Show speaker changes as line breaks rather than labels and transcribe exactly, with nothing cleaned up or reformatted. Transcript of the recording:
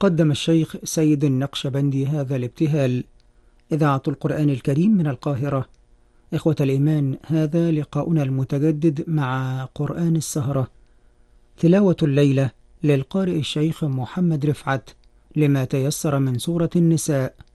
قدم الشيخ سيد النقشبندي هذا الابتهال. إذاعة القرآن الكريم من القاهرة. إخوة الإيمان، هذا لقاؤنا المتجدد مع قرآن السهرة. تلاوة الليلة للقارئ الشيخ محمد رفعت لما تيسر من سورة النساء،